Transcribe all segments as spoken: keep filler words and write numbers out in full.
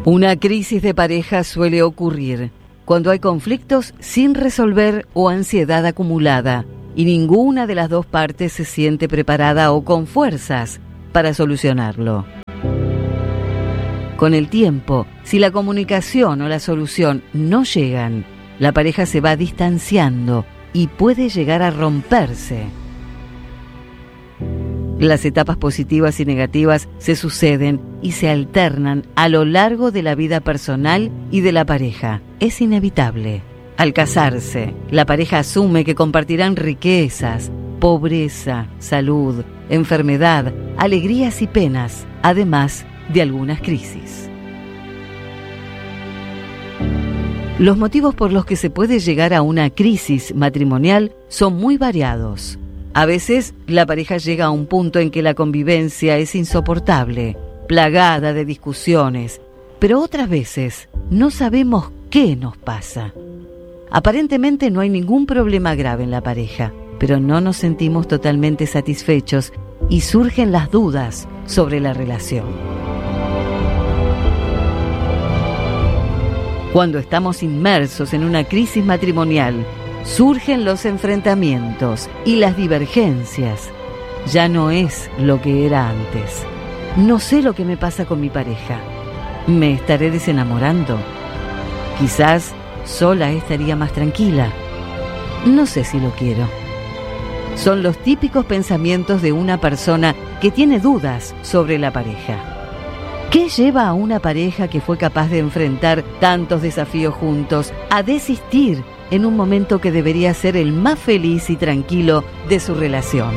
Una crisis de pareja suele ocurrir cuando hay conflictos sin resolver o ansiedad acumulada y ninguna de las dos partes se siente preparada o con fuerzas para solucionarlo. Con el tiempo, si la comunicación o la solución no llegan, la pareja se va distanciando y puede llegar a romperse. Las etapas positivas y negativas se suceden y se alternan a lo largo de la vida personal y de la pareja. Es inevitable. Al casarse, la pareja asume que compartirán riquezas, pobreza, salud, enfermedad, alegrías y penas, además de algunas crisis. Los motivos por los que se puede llegar a una crisis matrimonial son muy variados. A veces, la pareja llega a un punto en que la convivencia es insoportable, plagada de discusiones, pero otras veces no sabemos qué nos pasa. Aparentemente no hay ningún problema grave en la pareja, pero no nos sentimos totalmente satisfechos y surgen las dudas sobre la relación. Cuando estamos inmersos en una crisis matrimonial, surgen los enfrentamientos y las divergencias. Ya no es lo que era antes. No sé lo que me pasa con mi pareja. ¿Me estaré desenamorando? Quizás sola estaría más tranquila. No sé si lo quiero. Son los típicos pensamientos de una persona que tiene dudas sobre la pareja. ¿Qué lleva a una pareja que fue capaz de enfrentar tantos desafíos juntos a desistir en un momento que debería ser el más feliz y tranquilo de su relación?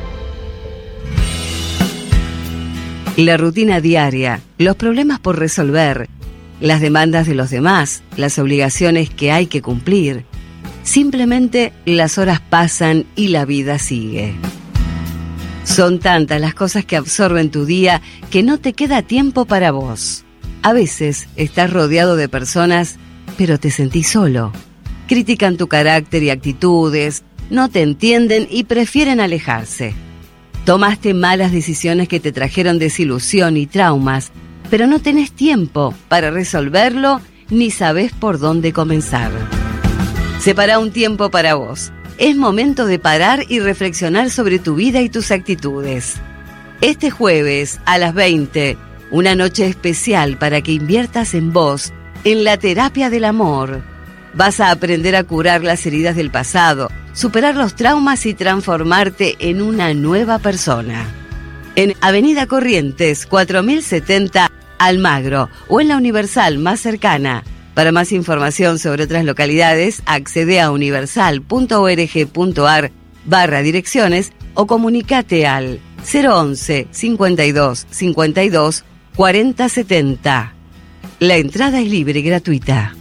La rutina diaria, los problemas por resolver, las demandas de los demás, las obligaciones que hay que cumplir. Simplemente las horas pasan y la vida sigue. Son tantas las cosas que absorben tu día que no te queda tiempo para vos. A veces estás rodeado de personas, pero te sentís solo. Critican tu carácter y actitudes, no te entienden y prefieren alejarse. Tomaste malas decisiones que te trajeron desilusión y traumas, pero no tenés tiempo para resolverlo ni sabés por dónde comenzar. Separa un tiempo para vos. Es momento de parar y reflexionar sobre tu vida y tus actitudes. Este jueves a las veinte, una noche especial para que inviertas en vos, en la terapia del amor. Vas a aprender a curar las heridas del pasado, superar los traumas y transformarte en una nueva persona. En Avenida Corrientes, cuatro mil setenta, Almagro, o en la Universal más cercana. Para más información sobre otras localidades, accede a universal.org.ar barra direcciones o comunicate al cero once, cincuenta y dos, cincuenta y dos, cuarenta setenta. La entrada es libre y gratuita.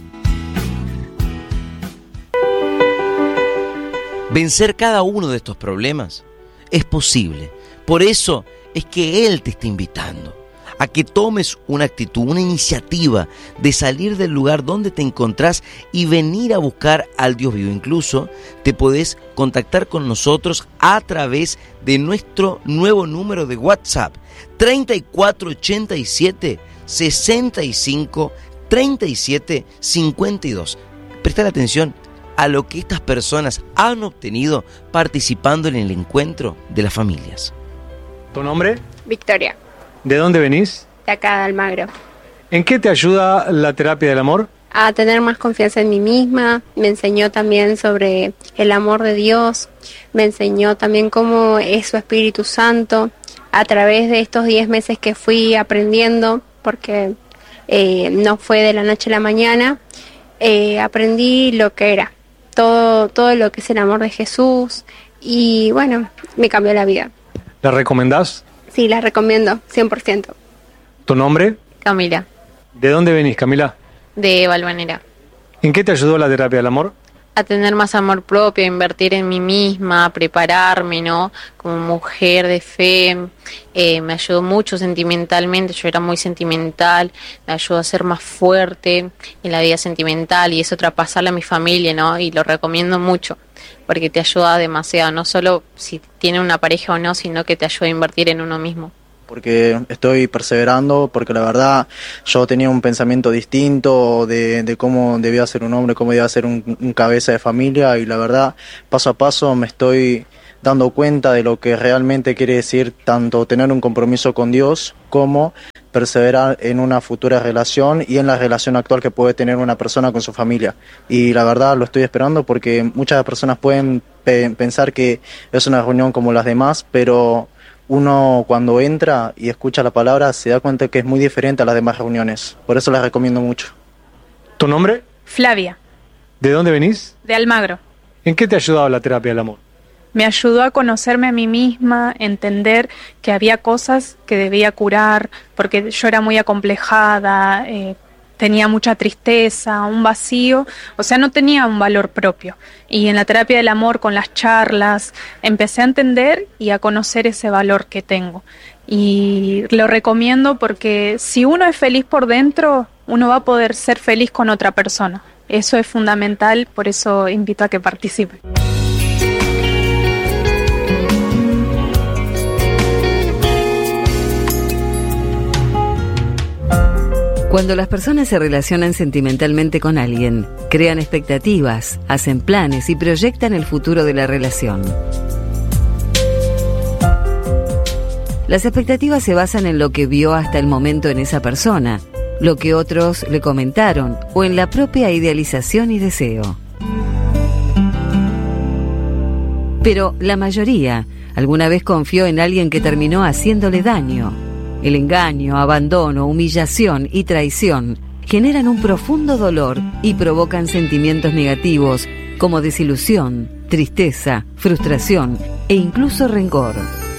Vencer cada uno de estos problemas es posible. Por eso es que Él te está invitando a que tomes una actitud, una iniciativa de salir del lugar donde te encontrás y venir a buscar al Dios vivo. Incluso te podés contactar con nosotros a través de nuestro nuevo número de WhatsApp, treinta y cuatro ochenta y siete, sesenta y cinco, treinta y siete, cincuenta y dos. Presta atención a lo que estas personas han obtenido participando en el encuentro de las familias. ¿Tu nombre? Victoria. ¿De dónde venís? De acá de Almagro. ¿En qué te ayuda la terapia del amor? A tener más confianza en mí misma. Me enseñó también sobre el amor de Dios. Me enseñó también cómo es su Espíritu Santo. A través de estos diez meses que fui aprendiendo, porque eh, no fue de la noche a la mañana, eh, aprendí lo que era. Todo, todo lo que es el amor de Jesús. Y bueno, me cambió la vida. ¿La recomendás? Sí, la recomiendo, cien por ciento. ¿Tu nombre? Camila. ¿De dónde venís, Camila? De Valvanera. ¿En qué te ayudó la terapia del amor? A tener más amor propio, a invertir en mí misma, a prepararme, ¿no? Como mujer de fe, eh, me ayudó mucho sentimentalmente, yo era muy sentimental, me ayudó a ser más fuerte en la vida sentimental y eso traspasarle a mi familia, ¿no? Y lo recomiendo mucho, porque te ayuda demasiado, no solo si tiene una pareja o no, sino que te ayuda a invertir en uno mismo. porque estoy perseverando, porque la verdad yo tenía un pensamiento distinto de, de cómo debía ser un hombre, cómo debía ser un, un cabeza de familia, y la verdad paso a paso me estoy dando cuenta de lo que realmente quiere decir tanto tener un compromiso con Dios como perseverar en una futura relación y en la relación actual que puede tener una persona con su familia. Y la verdad lo estoy esperando porque muchas personas pueden pe- pensar que es una reunión como las demás, pero uno cuando entra y escucha la palabra se da cuenta que es muy diferente a las demás reuniones. Por eso las recomiendo mucho. ¿Tu nombre? Flavia, ¿De dónde venís? de Almagro. ¿En qué te ha ayudado la terapia del amor? Me ayudó a conocerme a mí misma, entender que había cosas que debía curar, porque yo era muy acomplejada, eh, tenía mucha tristeza, un vacío, o sea, no tenía un valor propio. Y en la terapia del amor, con las charlas, empecé a entender y a conocer ese valor que tengo. Y lo recomiendo porque si uno es feliz por dentro, uno va a poder ser feliz con otra persona. Eso es fundamental, por eso invito a que participen. Cuando las personas se relacionan sentimentalmente con alguien, crean expectativas, hacen planes y proyectan el futuro de la relación. Las expectativas se basan en lo que vio hasta el momento en esa persona, lo que otros le comentaron o en la propia idealización y deseo. Pero la mayoría alguna vez confió en alguien que terminó haciéndole daño. El engaño, abandono, humillación y traición generan un profundo dolor y provocan sentimientos negativos como desilusión, tristeza, frustración e incluso rencor.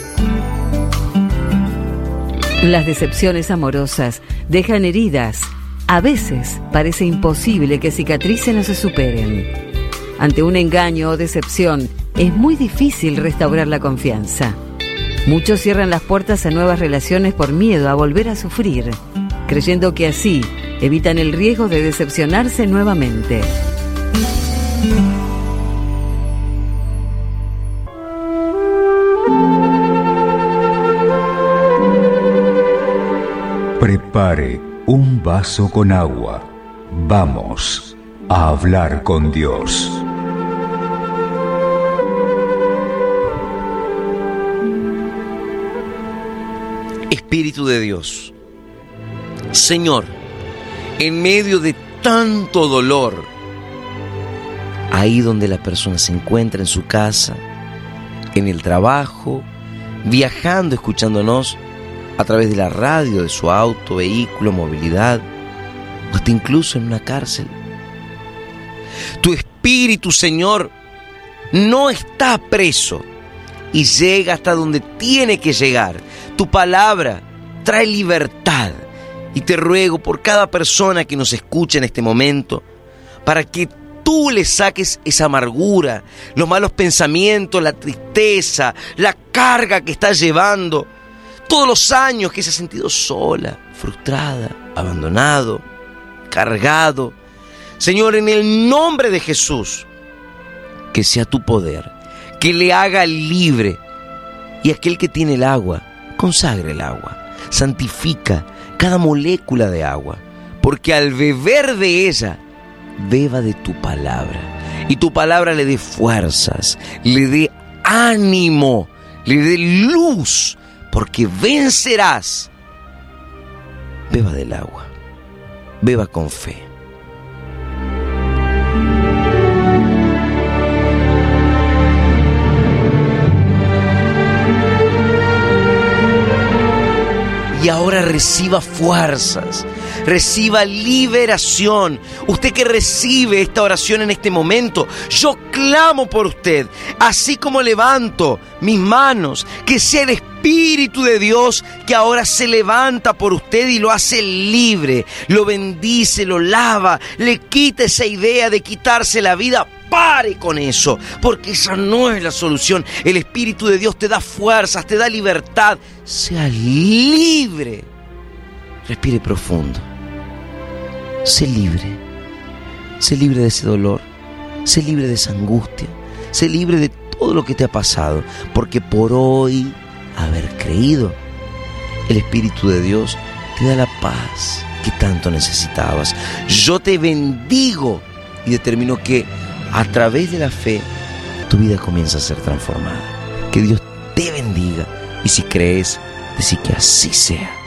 Las decepciones amorosas dejan heridas. A veces parece imposible que cicatricen o se superen. Ante un engaño o decepción, es muy difícil restaurar la confianza. Muchos cierran las puertas a nuevas relaciones por miedo a volver a sufrir, creyendo que así evitan el riesgo de decepcionarse nuevamente. Prepare un vaso con agua. Vamos a hablar con Dios. Espíritu de Dios, Señor, en medio de tanto dolor, ahí donde la persona se encuentra en su casa, en el trabajo, viajando, escuchándonos a través de la radio, de su auto, vehículo, movilidad, o hasta incluso en una cárcel. Tu Espíritu, Señor, no está preso y llega hasta donde tiene que llegar. Tu palabra trae libertad y te ruego por cada persona que nos escucha en este momento, para que tú le saques esa amargura, los malos pensamientos, la tristeza, la carga que está llevando, todos los años que se ha sentido sola, frustrada, abandonado, cargado. Señor, en el nombre de Jesús, que sea tu poder, que le haga libre, y aquel que tiene el agua, consagre el agua, santifica cada molécula de agua, porque al beber de ella, beba de tu palabra, y tu palabra le dé fuerzas, le dé ánimo, le dé luz, porque vencerás. Beba del agua, beba con fe. Y ahora reciba fuerzas, reciba liberación. Usted que recibe esta oración en este momento, yo clamo por usted, así como levanto mis manos, que sea el Espíritu de Dios que ahora se levanta por usted y lo hace libre, lo bendice, lo lava, le quita esa idea de quitarse la vida. Pare con eso, porque esa no es la solución. El Espíritu de Dios te da fuerzas, te da libertad. Sea libre. Respire profundo. Sé libre. Sé libre de ese dolor. Sé libre de esa angustia. Sé libre de todo lo que te ha pasado, porque por hoy haber creído, el Espíritu de Dios te da la paz que tanto necesitabas. Yo te bendigo y determino que a través de la fe tu vida comienza a ser transformada. Que Dios te bendiga y si crees, decí que así sea.